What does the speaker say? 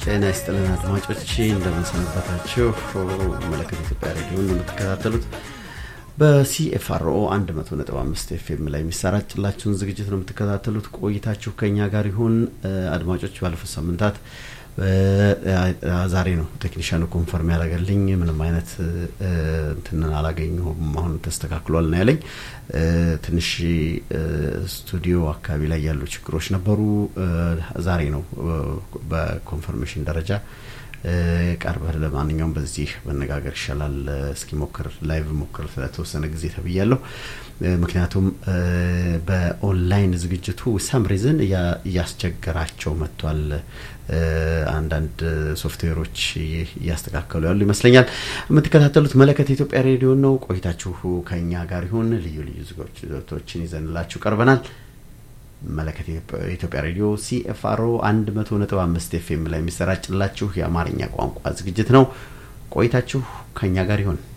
ጤና ይስጥልን አድማጮች እንደምን ሰነበታችሁ መለከት ኢትዮጵያ ሬዲዮ ነው የምትከታተሉት በሲኤፍአርኦ 100.5 ኤፍኤም ላይ የሚሰራጭላችሁን ዝግጅት ነው የምትከታተሉት ቆይታችሁ ከኛ ጋር ይሁን አድማጮች ባለፈው ሳምንታት ዛሬ ነው ቴክኒሻኑ ኮንፈርም ያደረገልኝ ምንም አይነት እንትን አላገኘሁም አሁን ተስተካክሏል ነው ያለኝ ትንሽ ስቱዲዮ አካባቢ ላይ ያሉ ችግሮች ነበሩ ዛሬ ነው በኮንፈርሜሽን ደረጃ ቀርበህ ለማንኛውም በዚህ መነጋገር ይሻላል እስኪ ሞክር ላይቭ ሞክር ስለተወሰነ ጊዜ ተብያለሁ ምክንያቱም በኦንላይን ዝግጅቱ some reason ያስቸገራቸው መጥቷል አንዳንድ ሶፍትዌሮች ያስተካከሉ ያሉ ይመስለኛል የምትከታተሉት መለከት ኢትዮጵያ ሬዲዮ ነው ቆይታችሁ ከኛ ጋር ይሁን ልዩ ልዩ ዝግጅቶችን ይዘንላችሁ ቀርበናል መለከት ኢትዮጵያ ሬዲዮ ሲኤፍአርኦ 100.5 ኤፍኤም ላይ የሚሰራጭላችሁ የአማርኛ ቋንቋ ዝግጅት ነው ቆይታችሁ ከኛ ጋር ይሁን